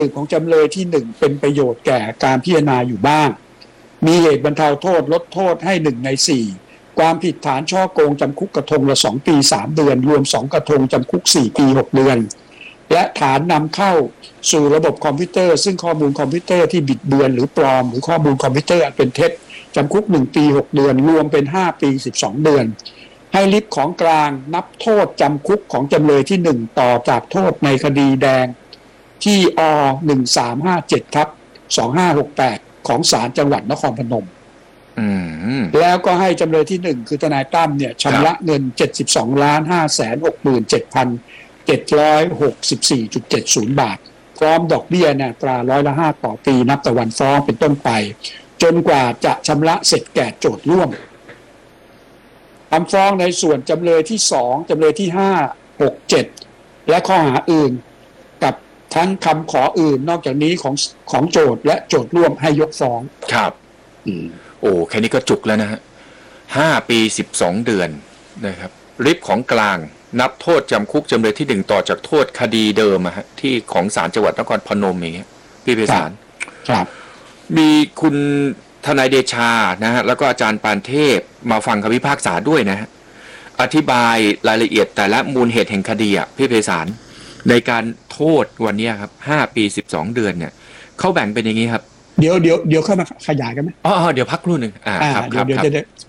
ของจำเลยที่ 1เป็นประโยชน์แก่การพิจารณาอยู่บ้างมีเหตุบรรเทาโทษลดโทษให้1 ใน 4ความผิดฐานฉ้อโกงจำคุกกระทงละ2 ปี 3 เดือนรวม2 กระทงจำคุก4 ปี 6 เดือนและฐานนำเข้าสู่ระบบคอมพิวเตอร์ซึ่งข้อมูลคอมพิวเตอร์ที่บิดเบือนหรือปลอมหรือข้อมูลคอมพิวเตอร์เป็นเท็จจำคุก1 ปี 6 เดือนรวมเป็น5 ปี 12 เดือนให้ริบของกลางนับโทษจำคุกของจำเลยที่ 1ต่อจากโทษในคดีแดงที่อ1357/2568ของศาลจังหวัดนครพนมแล้วก็ให้จำเลยที่ 1คือทนายตั้มเนี่ยชำระเงิน 72,567,764.70 บาทพร้อมดอกเบี้ยในอัตรา5%ต่อปีนับแต่วันฟ้องเป็นต้นไปจนกว่าจะชำระเสร็จแก่โจทย์ร่วมคำฟ้องในส่วนจำเลยที่ 2จำเลยที่ 5 6 7และข้อหาอื่นกับทั้งคำขออื่นนอกจากนี้ของโจทย์และโจทย์ร่วมให้ยกฟ้องครับโอ้แค่นี้ก็จุกแล้วนะฮะ5 ปี 12 เดือนนะครับริบของกลางนับโทษจำคุกจำเลยที่ 1ต่อจากโทษคดีเดิมฮะที่ของศาลจังหวัดนครพนมอย่างเงี้ยพี่ไพศาลครับมีคุณทนายเดชานะฮะแล้วก็อาจารย์ปานเทพมาฟังคำพิพากษาด้วยนะฮะอธิบายรายละเอียดแต่ละมูลเหตุแห่งคดีอ่ะพี่ไพศาลในการโทษวันนี้ครับ5 ปี 12 เดือนเนี่ยเขาแบ่งเป็นอย่างนี้ครับเดี๋ยวเข้ามาขยายกันไหมเดี๋ยวพักครู่หนึ่งเดี๋ยวจะ